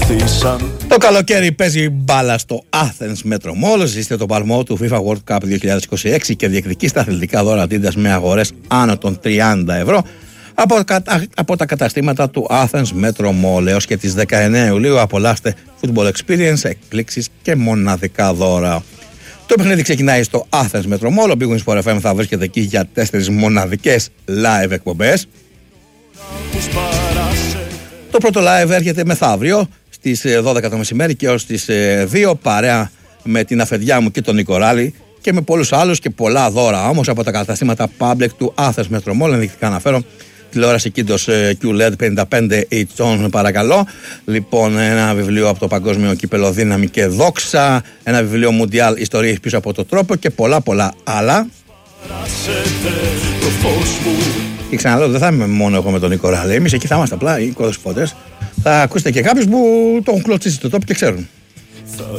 Το καλοκαίρι παίζει μπάλα στο Athens Metro Mall. Ζήστε τον παλμό του FIFA World Cup 2026 και διεκδικήστε αθλητικά δώρα Adidas με αγορές άνω των 30 ευρώ από τα καταστήματα του Athens Metro Mall. Έως και τις 19 Ιουλίου απολαύστε football experience, εκπλήξεις και μοναδικά δώρα. Το παιχνίδι ξεκινάει στο Athens Metro Mall. Ο Big Win Sport FM θα βρίσκεται εκεί για 4 μοναδικές live εκπομπές. Το πρώτο live έρχεται μεθαύριο στις 12 το μεσημέρι και ως τις 2, παρέα με την αφεντιά μου και τον Νικοράλη και με πολλούς άλλους και πολλά δώρα όμως από τα καταστήματα Public του Athens Metro Mall. Ενδεικτικά αναφέρω τηλεόραση Kindle QLED 55 inch, παρακαλώ. Λοιπόν, ένα βιβλίο από το Παγκόσμιο Κύπελλο Δύναμη και Δόξα, ένα βιβλίο Mundial Ιστορίες πίσω από το τρόπο και πολλά άλλα. Και ξαναλέω, δεν θα είμαι μόνο εγώ με τον Νικοράλη. Εμείς εκεί θα είμαστε απλά οι οικοδεσπότες. Θα ακούσετε και κάποιους που το έχουν κλωτσίσει το τόπο και ξέρουν.